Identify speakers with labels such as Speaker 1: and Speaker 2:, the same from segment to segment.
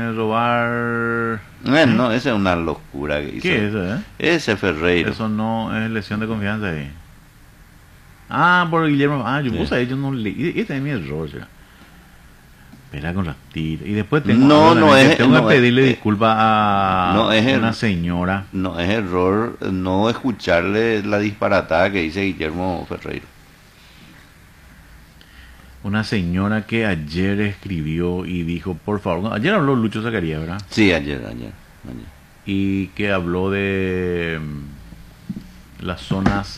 Speaker 1: robar...
Speaker 2: No, esa es una locura que hizo.
Speaker 1: ¿Qué es eso,
Speaker 2: Ese Ferreiro.
Speaker 1: Eso no es lesión de confianza ahí. Por Guillermo... yo puse ahí, yo no leí. Este es mi error, ya. Espera con ratito. Y después tengo que pedirle disculpas a una señora.
Speaker 2: No es error no escucharle la disparatada que dice Guillermo Ferreiro.
Speaker 1: Una señora que ayer escribió y dijo, por favor, ayer habló Lucho Zacarías, ¿verdad?
Speaker 2: Sí, ayer.
Speaker 1: Y que habló de las zonas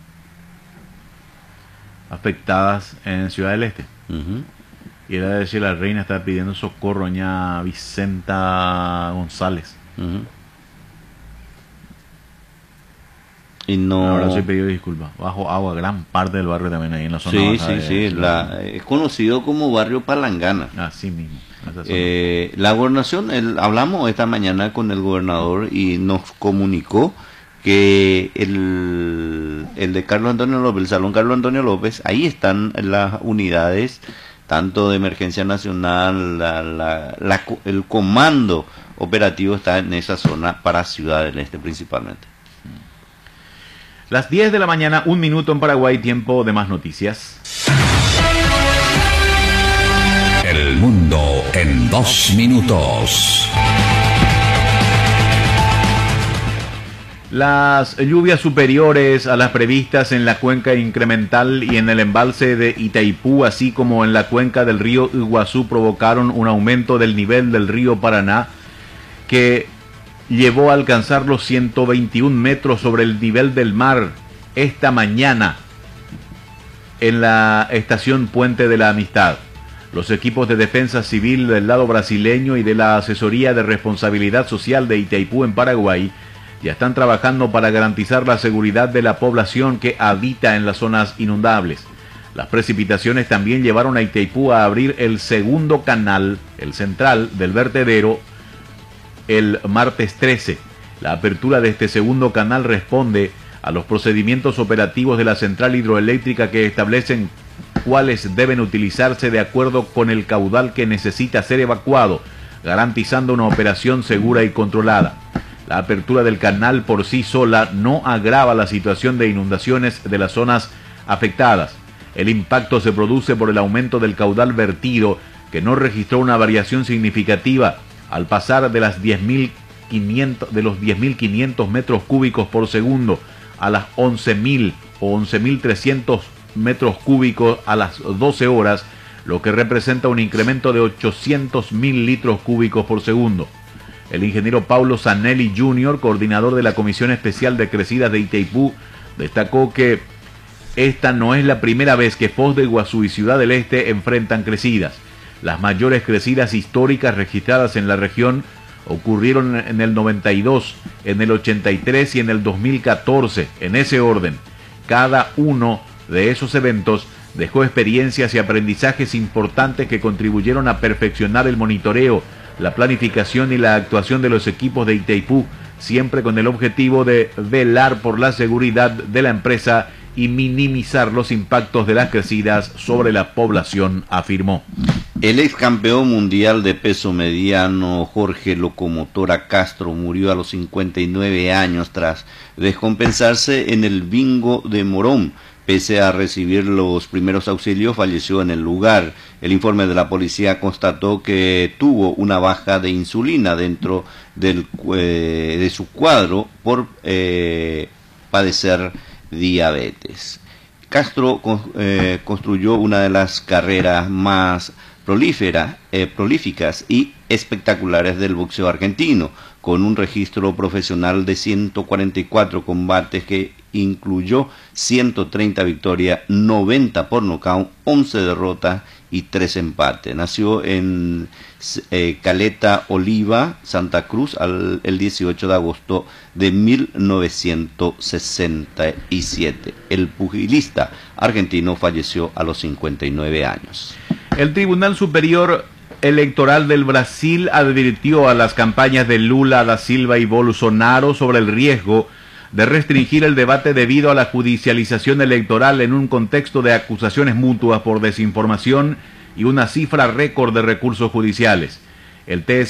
Speaker 1: afectadas en Ciudad del Este. Y era decir, la reina está pidiendo socorro a Vicenta González.
Speaker 2: Y no...
Speaker 1: Ahora sí pidió disculpas. Bajo agua, gran parte del barrio también ahí en la zona.
Speaker 2: Sí. Es conocido como barrio Palangana.
Speaker 1: Así mismo.
Speaker 2: La gobernación, hablamos esta mañana con el gobernador y nos comunicó que el de Carlos Antonio López, el Salón Carlos Antonio López, ahí están las unidades, tanto de emergencia nacional, el comando operativo está en esa zona para Ciudad del Este principalmente.
Speaker 1: Las 10 de la mañana, 1 minuto en Paraguay, tiempo de más noticias.
Speaker 3: El mundo en 2 minutos.
Speaker 1: Las lluvias superiores a las previstas en la cuenca incremental y en el embalse de Itaipú, así como en la cuenca del río Iguazú, provocaron un aumento del nivel del río Paraná que llevó a alcanzar los 121 metros sobre el nivel del mar esta mañana en la estación Puente de la Amistad. Los equipos de defensa civil del lado brasileño y de la Asesoría de Responsabilidad Social de Itaipú en Paraguay ya están trabajando para garantizar la seguridad de la población que habita en las zonas inundables. Las precipitaciones también llevaron a Itaipú a abrir el segundo canal, el central, del vertedero el martes 13. La apertura de este segundo canal responde a los procedimientos operativos de la central hidroeléctrica que establecen cuáles deben utilizarse de acuerdo con el caudal que necesita ser evacuado, garantizando una operación segura y controlada. La apertura del canal por sí sola no agrava la situación de inundaciones de las zonas afectadas. El impacto se produce por el aumento del caudal vertido, que no registró una variación significativa al pasar de los 10.500 metros cúbicos por segundo a las 11.000 o 11.300 metros cúbicos a las 12 horas, lo que representa un incremento de 800.000 litros cúbicos por segundo. El ingeniero Paulo Zanelli Jr., coordinador de la Comisión Especial de Crecidas de Itaipú, destacó que esta no es la primera vez que Foz de Iguazú y Ciudad del Este enfrentan crecidas. Las mayores crecidas históricas registradas en la región ocurrieron en el 92, en el 83 y en el 2014, en ese orden. Cada uno de esos eventos dejó experiencias y aprendizajes importantes que contribuyeron a perfeccionar el monitoreo, la planificación y la actuación de los equipos de Itaipú, siempre con el objetivo de velar por la seguridad de la empresa y minimizar los impactos de las crecidas sobre la población, afirmó.
Speaker 2: El ex campeón mundial de peso mediano Jorge Locomotora Castro murió a los 59 años tras descompensarse en el bingo de Morón. Pese a recibir los primeros auxilios, falleció en el lugar. El informe de la policía constató que tuvo una baja de insulina dentro de su cuadro por padecer diabetes. Castro construyó una de las carreras más prolíficas y espectaculares del boxeo argentino, con un registro profesional de 144 combates que incluyó 130 victorias, 90 por nocaut, 11 derrotas y 3 empates. Nació en Caleta Oliva, Santa Cruz, el 18 de agosto de 1967. El pugilista argentino falleció a los 59 años.
Speaker 1: El Tribunal Superior Electoral del Brasil advirtió a las campañas de Lula da Silva y Bolsonaro sobre el riesgo de restringir el debate debido a la judicialización electoral en un contexto de acusaciones mutuas por desinformación y una cifra récord de recursos judiciales. El TSE